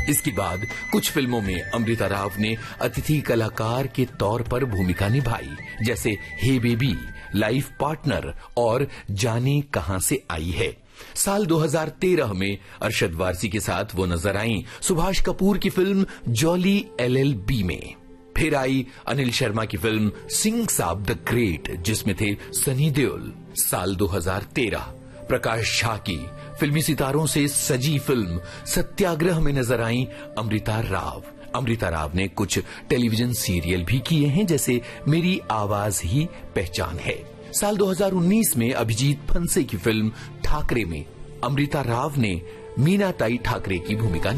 इसके बाद कुछ फिल्मों में अमृता राव ने अतिथि कलाकार के तौर पर भूमिका निभाई, जैसे हे बेबी, लाइफ पार्टनर और जाने कहां से आई है। साल 2013 में अरशद वारसी के साथ वो नजर आईं सुभाष कपूर की फिल्म जॉली LLB में। फिर आई अनिल शर्मा की फिल्म सिंह साब द ग्रेट, जिसमें थे सनी देओल। साल 2013 प्रकाश झा की फिल्मी सितारों से सजी फिल्म सत्याग्रह में नजर आई अमृता राव। अमृता राव ने कुछ टेलीविजन सीरियल भी किए हैं, जैसे मेरी आवाज ही पहचान है। साल 2019 में अभिजीत फंसे की फिल्म ठाकरे में अमृता राव ने मीनाताई ठाकरे की भूमिका